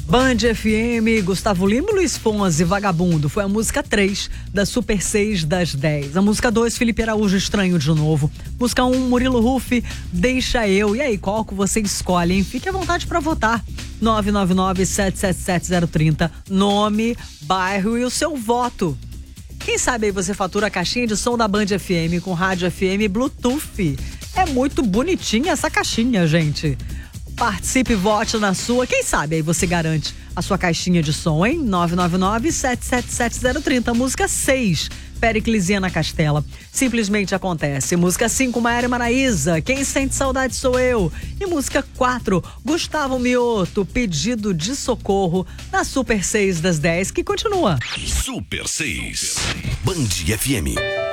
Band FM, Gustavo Lima e Luiz Fonsi, Vagabundo, foi a música 3 da Super 6 das 10. A música 2, Felipe Araújo, Estranho de Novo. Música 1, Murilo Huff, Deixa Eu. E aí, qual que você escolhe, hein? Fique à vontade para votar. 999-777-030, nome, bairro e o seu voto. Quem sabe aí você fatura a caixinha de som da Band FM com rádio FM Bluetooth. É muito bonitinha essa caixinha, gente. Participe e vote na sua. Quem sabe aí você garante a sua caixinha de som, hein? 999-777-030. Música 6, Pericles e Ana Castela. Simplesmente Acontece. Música 5, Maiara e Maraísa, Quem Sente Saudade Sou Eu. E música 4, Gustavo Mioto, Pedido de Socorro, na Super 6 das 10, que continua. Super 6, Band FM.